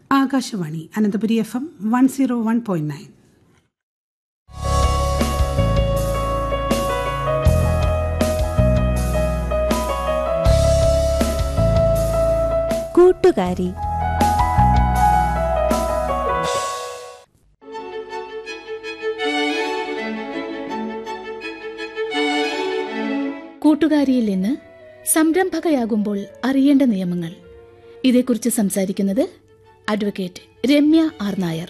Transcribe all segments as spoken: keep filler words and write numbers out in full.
Akashvani Ananthapuri F M one zero one point nine. കൂട്ടുകാരി. കൂട്ടുകാരിയിൽ നിന്ന് സംരംഭകയാകുമ്പോൾ അറിയേണ്ട നിയമങ്ങൾ, ഇതേക്കുറിച്ച് സംസാരിക്കുന്നത് അഡ്വക്കേറ്റ് രമ്യ ആർ നായർ.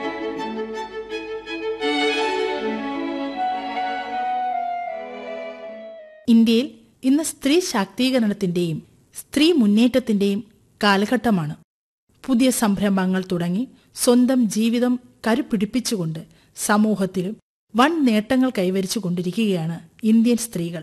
ഇന്ത്യയിൽ ഇന്ന് സ്ത്രീ ശാക്തീകരണത്തിന്റെയും സ്ത്രീ മുന്നേറ്റത്തിന്റെയും കാലഘട്ടമാണ്. പുതിയ സംരംഭങ്ങൾ തുടങ്ങി സ്വന്തം ജീവിതം കരുപിടിപ്പിച്ചുകൊണ്ട് സമൂഹത്തിലും വൻ നേട്ടങ്ങൾ കൈവരിച്ചു കൊണ്ടിരിക്കുകയാണ് ഇന്ത്യൻ സ്ത്രീകൾ.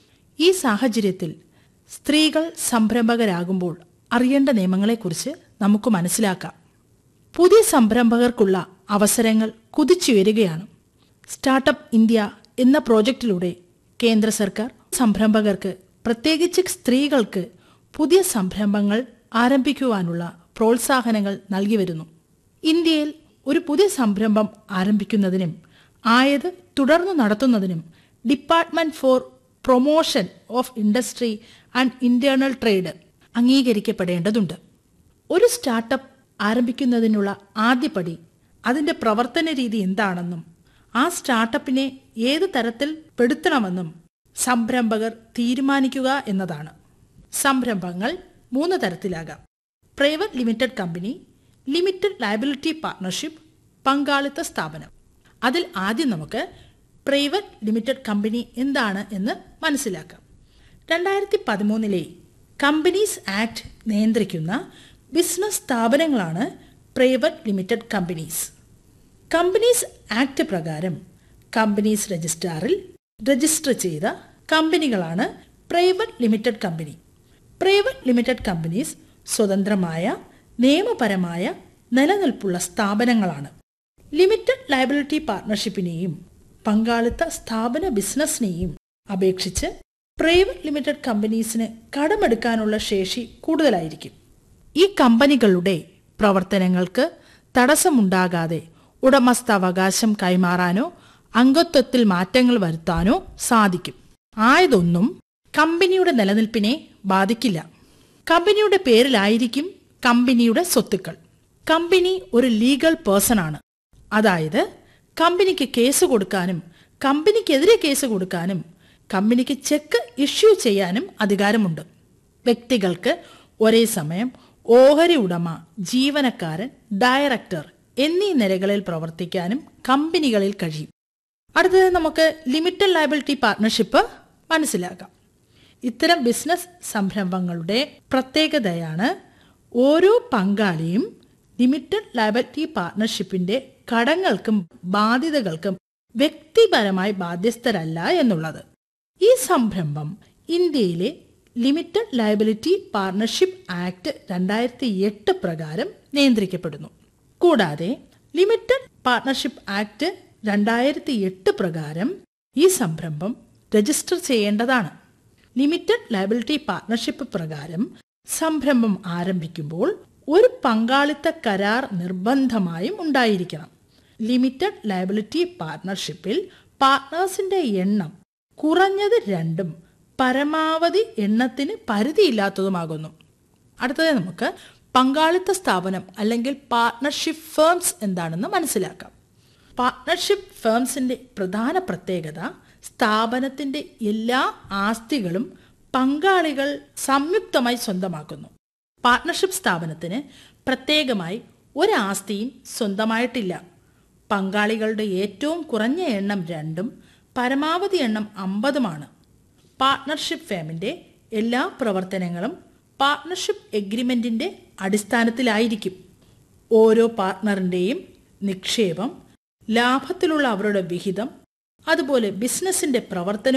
ഈ സാഹചര്യത്തിൽ സ്ത്രീകൾ സംരംഭകരാകുമ്പോൾ അറിയേണ്ട നിയമങ്ങളെക്കുറിച്ച് നമുക്ക് മനസ്സിലാക്കാം. പുതിയ സംരംഭകർക്കുള്ള അവസരങ്ങൾ കുതിച്ചുയരുകയാണ്. സ്റ്റാർട്ടപ്പ് ഇന്ത്യ എന്ന പ്രോജക്റ്റിലൂടെ കേന്ദ്ര സർക്കാർ സംരംഭകർക്ക്, പ്രത്യേകിച്ച് സ്ത്രീകൾക്ക് പുതിയ സംരംഭങ്ങൾ ആരംഭിക്കുവാനുള്ള പ്രോത്സാഹനങ്ങൾ നൽകി വരുന്നു. ഇന്ത്യയിൽ ഒരു പുതിയ സംരംഭം ആരംഭിക്കുന്നതിനും ആയത് തുടർന്നു നടത്തുന്നതിനും department four promotion of industry and internal trade അംഗീകരിക്കപ്പെടേണ്ടതുണ്ട്. ഒരു സ്റ്റാർട്ടപ്പ് ആരംഭിക്കുന്നതിനുള്ള ആദ്യപടി അതിന്റെ പ്രവർത്തന രീതി എന്താണെന്നും ആ സ്റ്റാർട്ടപ്പിനെ ഏത് തരത്തിൽ പെടുത്തണമെന്നും സംരംഭകർ തീരുമാനിക്കുക എന്നതാണ്. സംരംഭങ്ങൾ മൂന്ന് തരത്തിലാകാം: private limited company, limited liability partnership, പങ്കാളിത്ത സ്ഥാപനം. അതിൽ ആദ്യം നമുക്ക് പ്രൈവറ്റ് ലിമിറ്റഡ് കമ്പനി എന്താണ് എന്ന് മനസ്സിലാക്കാം. രണ്ടായിരത്തി പതിമൂന്നിലെ കമ്പനീസ് ആക്ട് നിയന്ത്രിക്കുന്ന ബിസിനസ് സ്ഥാപനങ്ങളാണ് private limited companies. Companies act പ്രകാരം കമ്പനീസ് രജിസ്ട്രാറിൽ രജിസ്റ്റർ ചെയ്ത കമ്പനികളാണ് private limited company. Private limited companies സ്വതന്ത്രമായ നിയമപരമായ നിലനിൽപ്പുള്ള സ്ഥാപനങ്ങളാണ്. ലിമിറ്റഡ് ലയബിലിറ്റി പാർട്ണർഷിപ്പിനെയും പങ്കാളിത്ത സ്ഥാപന ബിസിനസിനെയും അപേക്ഷിച്ച് പ്രൈവറ്റ് ലിമിറ്റഡ് കമ്പനീസിന് കടമെടുക്കാനുള്ള ശേഷി കൂടുതലായിരിക്കും. ഈ കമ്പനികളുടെ പ്രവർത്തനങ്ങൾക്ക് തടസ്സമുണ്ടാകാതെ ഉടമസ്ഥാവകാശം കൈമാറാനോ അംഗത്വത്തിൽ മാറ്റങ്ങൾ വരുത്താനോ സാധിക്കും. ആയതൊന്നും കമ്പനിയുടെ നിലനിൽപ്പിനെ ബാധിക്കില്ല. കമ്പനിയുടെ പേരിലായിരിക്കും കമ്പനിയുടെ സ്വത്തുക്കൾ. കമ്പനി ഒരു ലീഗൽ പേഴ്സൺ ആണ്. അതായത് കമ്പനിക്ക് കേസ് കൊടുക്കാനും കമ്പനിക്കെതിരെ കേസ് കൊടുക്കാനും കമ്പനിക്ക് ചെക്ക് ഇഷ്യൂ ചെയ്യാനും അധികാരമുണ്ട്. വ്യക്തികൾക്ക് ഒരേ സമയം ഓഹരി ഉടമ, ജീവനക്കാരൻ, ഡയറക്ടർ എന്നീ നിലകളിൽ പ്രവർത്തിക്കാനും കമ്പനികളിൽ കഴിയും. അടുത്തത് നമുക്ക് ലിമിറ്റഡ് ലയബിലിറ്റി പാർട്ണർഷിപ്പ് മനസ്സിലാക്കാം. ഇത്തരം ബിസിനസ് സംരംഭങ്ങളുടെ പ്രത്യേകതയാണ് ഓരോ പങ്കാളിയും ലിമിറ്റഡ് ലയബിലിറ്റി പാർട്ണർഷിപ്പിന്റെ കടങ്ങൾക്കും ബാധ്യതകൾക്കും വ്യക്തിപരമായി ബാധ്യസ്ഥരല്ല എന്നുള്ളത്. ഈ സംരംഭം ഇന്ത്യയിലെ ലിമിറ്റഡ് ലയബിലിറ്റി പാർട്ണർഷിപ്പ് ആക്ട് രണ്ടായിരത്തി എട്ട് പ്രകാരം നിയന്ത്രിക്കപ്പെടുന്നു. കൂടാതെ ലിമിറ്റഡ് പാർട്ണർഷിപ്പ് ആക്ട് രണ്ടായിരത്തി എട്ട് പ്രകാരം ഈ സംരംഭം രജിസ്റ്റർ ചെയ്യേണ്ടതാണ്. ലിമിറ്റഡ് ലയബിലിറ്റി പാർട്ണർഷിപ്പ് പ്രകാരം സംരംഭം ആരംഭിക്കുമ്പോൾ ഒരു പങ്കാളിത്ത കരാർ നിർബന്ധമായും ഉണ്ടായിരിക്കണം. ലിമിറ്റഡ് ലയബിലിറ്റി പാർട്ണർഷിപ്പിൽ പാർട്ട്നേഴ്സിന്റെ എണ്ണം കുറഞ്ഞത് രണ്ടും പരമാവധി എണ്ണത്തിന് പരിധിയില്ലാത്തതുമാകുന്നു. അടുത്തത് നമുക്ക് പങ്കാളിത്ത സ്ഥാപനം അല്ലെങ്കിൽ പാർട്ണർഷിപ്പ് ഫേംസ് എന്താണെന്ന് മനസ്സിലാക്കാം. പാർട്ണർഷിപ്പ് ഫേംസിന്റെ പ്രധാന പ്രത്യേകത സ്ഥാപനത്തിന്റെ എല്ലാ ആസ്തികളും പങ്കാളികൾ സംയുക്തമായി സ്വന്തമാക്കുന്നു. പാർട്ണർഷിപ്പ് സ്ഥാപനത്തിന് പ്രത്യേകമായി ഒരു ആസ്തിയും സ്വന്തമായിട്ടില്ല. പങ്കാളികളുടെ ഏറ്റവും കുറഞ്ഞ എണ്ണം രണ്ടും പരമാവധി എണ്ണം അമ്പതുമാണ്. പാർട്ണർഷിപ്പ് ഫേമിന്റെ എല്ലാ പ്രവർത്തനങ്ങളും പാർട്ണർഷിപ്പ് എഗ്രിമെന്റിന്റെ അടിസ്ഥാനത്തിലായിരിക്കും. ഓരോ പാർട്ണറിന്റെയും നിക്ഷേപം, ലാഭത്തിലുള്ള അവരുടെ വിഹിതം, അതുപോലെ ബിസിനസിന്റെ പ്രവർത്തനം